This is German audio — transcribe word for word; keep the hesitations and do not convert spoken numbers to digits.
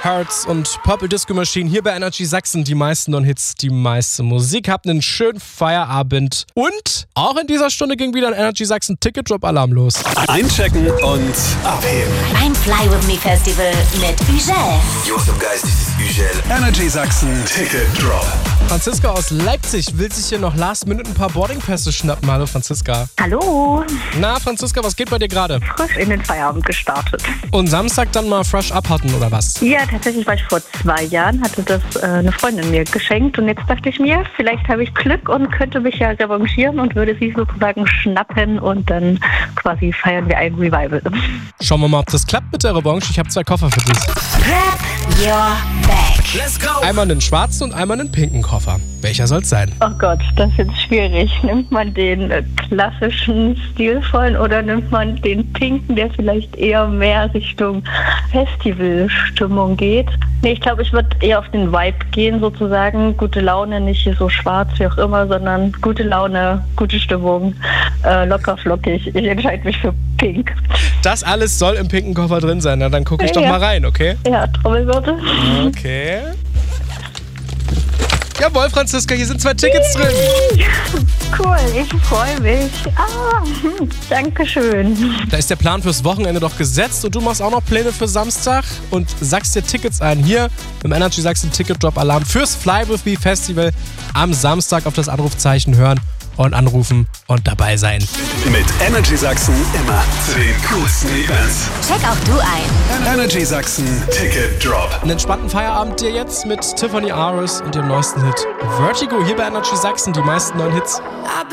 Hearts und Purple Disco Machine hier bei Energy Sachsen. Die meisten neuen Hits, die meiste Musik. Habt einen schönen Feierabend. Und auch in dieser Stunde ging wieder ein Energy Sachsen Ticket Drop Alarm los. Einchecken und abheben. Ein Fly With Me Festival mit Ügel. Yo, what's up, guys? This is Ügel. Energy Sachsen Ticket Drop. Franziska aus Leipzig will sich hier noch last minute ein paar Boardingpässe schnappen. Hallo Franziska. Hallo. Na Franziska, was geht bei dir gerade? Frisch in den Feierabend gestartet. Und Samstag dann mal fresh abhatten oder was? Ja, tatsächlich war ich vor zwei Jahren, hatte das äh, eine Freundin mir geschenkt und jetzt dachte ich mir, vielleicht habe ich Glück und könnte mich ja revanchieren und würde sie sozusagen schnappen und dann quasi feiern wir ein Revival. Schauen wir mal, ob das klappt mit der Revanche. Ich habe zwei Koffer für dich. Grab your bag. Let's go! Einmal einen schwarzen und einmal einen pinken Koffer. Welcher soll's sein? Oh Gott, das ist jetzt schwierig. Nimmt man den äh, klassischen, stilvollen oder nimmt man den pinken, der vielleicht eher mehr Richtung Festivalstimmung geht? Nee, ich glaube, ich würde eher auf den Vibe gehen sozusagen. Gute Laune, nicht so schwarz wie auch immer, sondern gute Laune, gute Stimmung, äh, locker flockig. Ich entscheide mich für pink. Das alles soll im pinken Koffer drin sein. Na, dann gucke ich doch Ja. mal rein, okay? Ja, Trommelwirbel. Okay. Jawohl, Franziska, hier sind zwei Tickets drin. Cool, ich freue mich. Ah, hm, danke schön. Da ist der Plan fürs Wochenende doch gesetzt und du machst auch noch Pläne für Samstag und sagst dir Tickets ein. Hier im Energy Sachsen Ticket Drop Alarm fürs Fly With Me Festival am Samstag auf das Anrufzeichen hören und anrufen und dabei sein. Mit Energy Sachsen immer zu den coolsten Events. Check auch du ein. Energy Sachsen Ticket Drop. Einen entspannten Feierabend dir jetzt mit Tiffany Aris und dem neuesten Hit Vertigo hier bei Energy Sachsen. Die meisten neuen Hits